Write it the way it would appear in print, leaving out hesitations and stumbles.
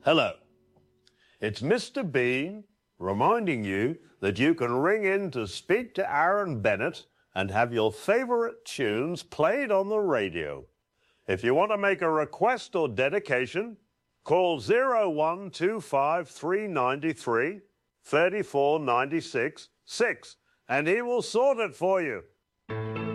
Hello, it's Mr. Bean reminding you that you can ring in to speak to Aaron Bennett and have your favourite tunes played on the radio. If you want to make a request or dedication, call 0125 393 3496 6 and he will sort it for you.